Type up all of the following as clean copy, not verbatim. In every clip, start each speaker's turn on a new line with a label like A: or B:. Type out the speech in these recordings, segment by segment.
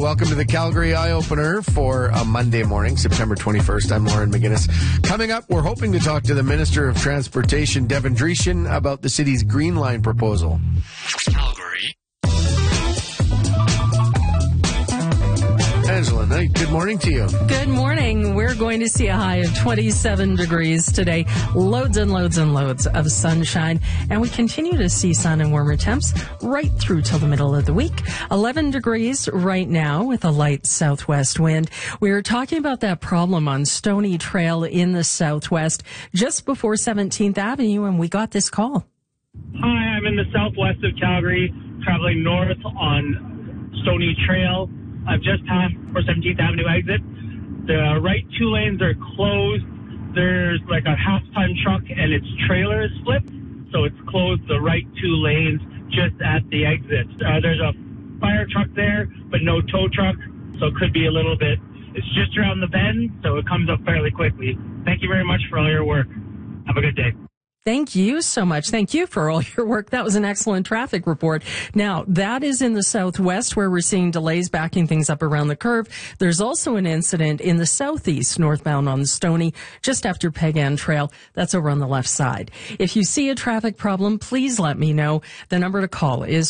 A: Welcome to the Calgary Eye Opener for a Monday morning, September 21st. I'm Lauren McGinnis. Coming up, we're hoping to talk to the Minister of Transportation, Devin Dreeshen, about the city's Green Line proposal.
B: Calgary.
A: Angela, good morning to you.
C: Good morning. We're going to see a high of 27 degrees today. Loads and loads and loads of sunshine. And we continue to see sun and warmer temps right through till the middle of the week. 11 degrees right now with a light southwest wind. We were talking about that problem on Stony Trail in the southwest just before 17th Avenue, and we got this call.
D: Hi, I'm in the southwest of Calgary, traveling north on Stony Trail. I've just passed for 17th Avenue exit. The right two lanes are closed. There's like a half-ton truck and its trailer is flipped, so it's closed the right two lanes just at the exit. There's a fire truck there, but no tow truck, so it could be a little bit. It's just around the bend, so it comes up fairly quickly. Thank you very much for all your work. Have a good day.
C: Thank you so much. Thank you for all your work. That was an excellent traffic report. Now, that is in the southwest where we're seeing delays backing things up around the curve. There's also an incident in the southeast, northbound on Stony, just after Peg Trail. That's over on the left side. If you see a traffic problem, please let me know. The number to call is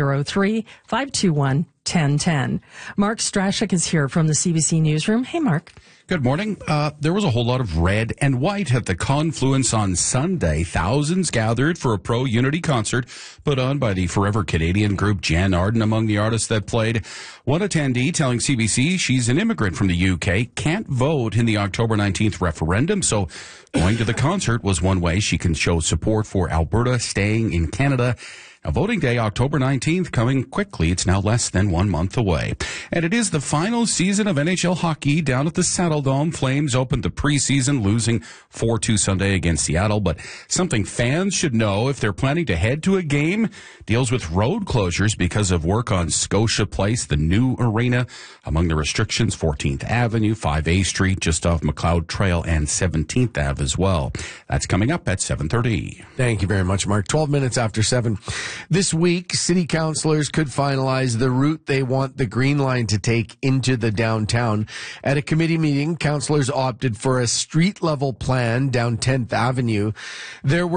C: 403-521-1010. Mark Strashik is here from the CBC Newsroom. Hey, Mark.
E: Good morning. There was a whole lot of red and white at the Confluence on Sunday. Thousands gathered for a pro-unity concert put on by the Forever Canadian group Jan Arden among the artists that played. One attendee telling CBC she's an immigrant from the UK, can't vote in the October 19th referendum, so going to the concert was one way she can show support for Alberta staying in Canada. Now, voting day, October 19th, coming quickly. It's now less than 1 month away. And it is the final season of NHL hockey down at the Saddledome. Flames opened the preseason, losing 4-2 Sunday against Seattle. But something fans should know if they're planning to head to a game deals with road closures because of work on Scotia Place, the new arena. Among the restrictions, 14th Avenue, 5A Street, just off McLeod Trail, and 17th Ave as well. That's coming up at 7:30.
A: Thank you very much, Mark. 12 minutes after 7. This week, city councilors could finalize the route they want the Green Line to take into the downtown. At a committee meeting, councilors opted for a street-level plan down 10th Avenue. There were